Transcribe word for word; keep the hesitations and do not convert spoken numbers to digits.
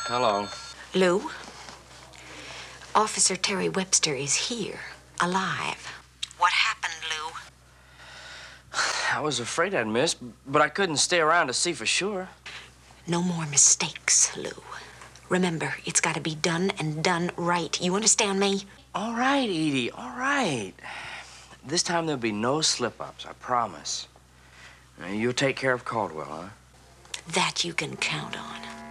Hello. Lou, Officer Terry Webster is here, alive. What happened, Lou? I was afraid I'd miss, but I couldn't stay around to see for sure. No more mistakes, Lou. Remember, it's got to be done and done right. You understand me? All right, Edie, all right. This time there'll be no slip-ups, I promise. Now, you'll take care of Caldwell, huh? That you can count on.